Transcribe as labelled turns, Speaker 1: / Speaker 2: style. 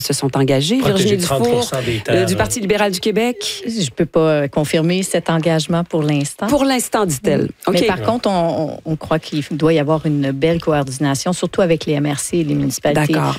Speaker 1: se sont engagés.
Speaker 2: Protéger
Speaker 1: Virginie Dufour,
Speaker 2: 30% des terres,
Speaker 1: du Parti libéral du Québec.
Speaker 3: Je ne peux pas confirmer cet engagement pour l'instant.
Speaker 1: Pour l'instant, dit-elle.
Speaker 3: Mais par contre, on croit qu'il doit y avoir une belle coordination, surtout avec les MRC et les municipalités.
Speaker 1: D'accord.